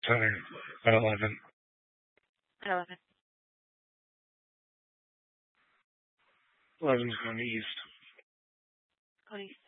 Center at 11. At 11. 11 is going east. Going east.